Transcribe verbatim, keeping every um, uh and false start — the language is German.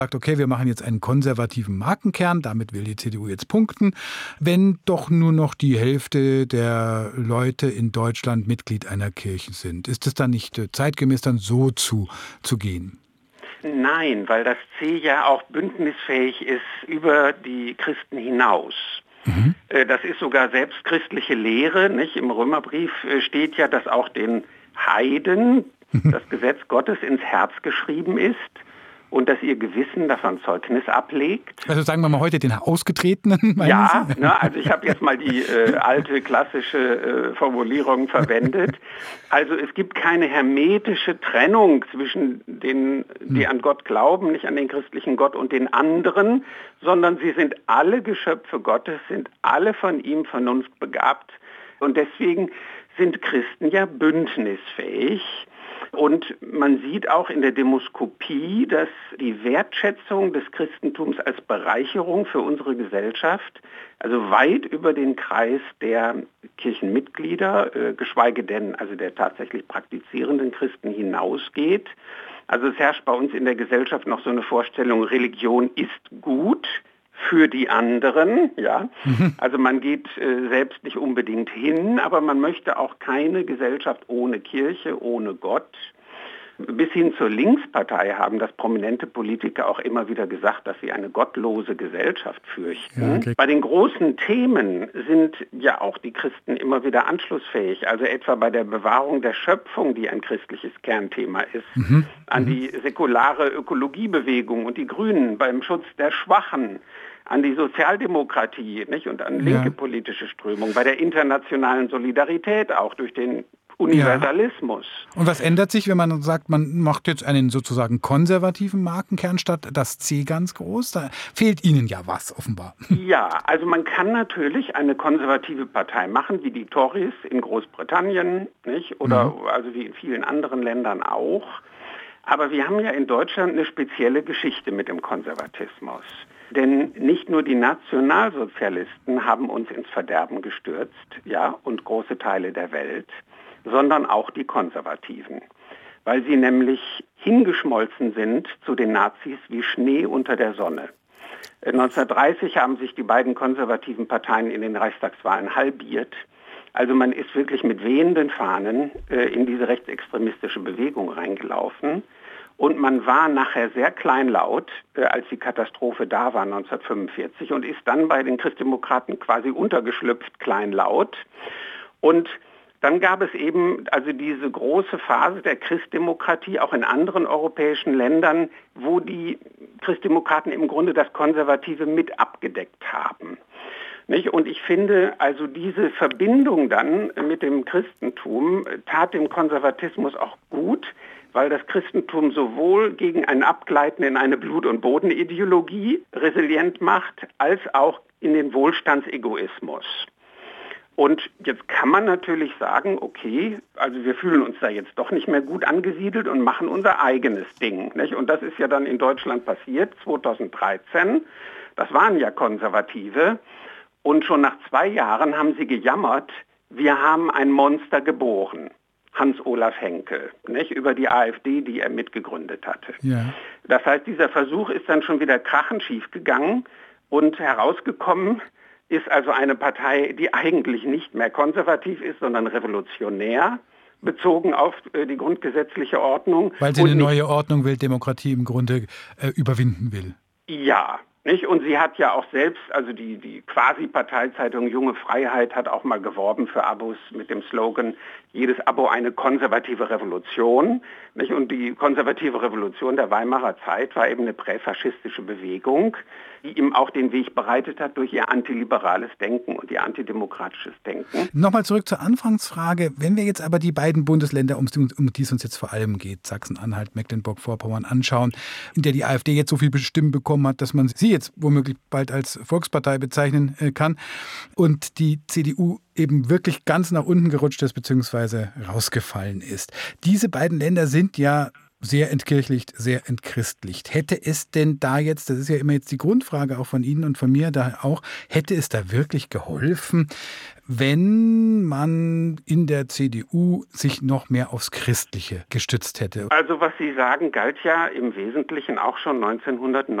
sagt, okay, wir machen jetzt einen konservativen Markenkern, damit will die C D U jetzt punkten, wenn doch nur noch die Hälfte der Leute in Deutschland Mitglied einer Kirche sind. Ist es dann nicht zeitgemäß, dann so zu, zu gehen? Nein, weil das C ja auch bündnisfähig ist über die Christen hinaus. Mhm. Das ist sogar selbst christliche Lehre, nicht? Im Römerbrief steht ja, dass auch den Heiden mhm. das Gesetz Gottes ins Herz geschrieben ist und dass ihr Gewissen davon Zeugnis ablegt. Also sagen wir mal heute den Ausgetretenen? Ja, ne, also ich habe jetzt mal die äh, alte klassische äh, Formulierung verwendet. Also es gibt keine hermetische Trennung zwischen denen, die an Gott glauben, nicht an den christlichen Gott und den anderen, sondern sie sind alle Geschöpfe Gottes, sind alle von ihm vernunftbegabt und deswegen sind Christen ja bündnisfähig. Und man sieht auch in der Demoskopie, dass die Wertschätzung des Christentums als Bereicherung für unsere Gesellschaft, also weit über den Kreis der Kirchenmitglieder, äh, geschweige denn also der tatsächlich praktizierenden Christen hinausgeht. Also es herrscht bei uns in der Gesellschaft noch so eine Vorstellung, Religion ist gut für die anderen, ja. Mhm. Also man geht äh, selbst nicht unbedingt hin, aber man möchte auch keine Gesellschaft ohne Kirche, ohne Gott. Bis hin zur Linkspartei haben das prominente Politiker auch immer wieder gesagt, dass sie eine gottlose Gesellschaft fürchten. Ja, okay. Bei den großen Themen sind ja auch die Christen immer wieder anschlussfähig, also etwa bei der Bewahrung der Schöpfung, die ein christliches Kernthema ist, mhm. an die säkulare Ökologiebewegung und die Grünen beim Schutz der Schwachen, an die Sozialdemokratie, nicht, und an linke ja. politische Strömungen, bei der internationalen Solidarität auch durch den Universalismus. Ja. Und was ändert sich, wenn man sagt, man macht jetzt einen sozusagen konservativen Markenkern statt das C ganz groß? Da fehlt Ihnen ja was offenbar. Ja, also man kann natürlich eine konservative Partei machen, wie die Tories in Großbritannien, nicht? Oder mhm. also wie in vielen anderen Ländern auch. Aber wir haben ja in Deutschland eine spezielle Geschichte mit dem Konservatismus. Denn nicht nur die Nationalsozialisten haben uns ins Verderben gestürzt, ja, und große Teile der Welt, sondern auch die Konservativen, weil sie nämlich hingeschmolzen sind zu den Nazis wie Schnee unter der Sonne. neunzehnhundertdreißig haben sich die beiden konservativen Parteien in den Reichstagswahlen halbiert. Also man ist wirklich mit wehenden Fahnen äh, in diese rechtsextremistische Bewegung reingelaufen. Und man war nachher sehr kleinlaut, äh, als die Katastrophe da war neunzehnhundertfünfundvierzig und ist dann bei den Christdemokraten quasi untergeschlüpft, kleinlaut. Und dann gab es eben also diese große Phase der Christdemokratie auch in anderen europäischen Ländern, wo die Christdemokraten im Grunde das Konservative mit abgedeckt haben. Nicht? Und ich finde, also diese Verbindung dann mit dem Christentum tat dem Konservatismus auch gut, weil das Christentum sowohl gegen ein Abgleiten in eine Blut- und Bodenideologie resilient macht, als auch in den Wohlstandsegoismus. Und jetzt kann man natürlich sagen, okay, also wir fühlen uns da jetzt doch nicht mehr gut angesiedelt und machen unser eigenes Ding. Nicht? Und das ist ja dann in Deutschland passiert, zweitausenddreizehn. Das waren ja Konservative. Und schon nach zwei Jahren haben sie gejammert, wir haben ein Monster geboren. Hans-Olaf Henkel, nicht, über die AfD, die er mitgegründet hatte. Ja. Das heißt, dieser Versuch ist dann schon wieder krachend schief gegangen und herausgekommen ist also eine Partei, die eigentlich nicht mehr konservativ ist, sondern revolutionär, bezogen auf äh, die grundgesetzliche Ordnung. Weil sie eine neue Ordnung will, Demokratie im Grunde äh, überwinden will. Ja. Nicht? Und sie hat ja auch selbst, also die, die Quasi-Parteizeitung Junge Freiheit hat auch mal geworben für Abos mit dem Slogan, jedes Abo eine konservative Revolution. Nicht? Und die konservative Revolution der Weimarer Zeit war eben eine präfaschistische Bewegung, die ihm auch den Weg bereitet hat durch ihr antiliberales Denken und ihr antidemokratisches Denken. Nochmal zurück zur Anfangsfrage. Wenn wir jetzt aber die beiden Bundesländer, um die es uns jetzt vor allem geht, Sachsen-Anhalt, Mecklenburg-Vorpommern anschauen, in der die AfD jetzt so viele Stimmen bekommen hat, dass man sie jetzt womöglich bald als Volkspartei bezeichnen kann und die C D U eben wirklich ganz nach unten gerutscht ist bzw. rausgefallen ist. Diese beiden Länder sind ja sehr entkirchlicht, sehr entchristlicht. Hätte es denn da jetzt, das ist ja immer jetzt die Grundfrage auch von Ihnen und von mir da auch, hätte es da wirklich geholfen, wenn man in der C D U sich noch mehr aufs Christliche gestützt hätte? Also was Sie sagen, galt ja im Wesentlichen auch schon neunzehnhundertneun.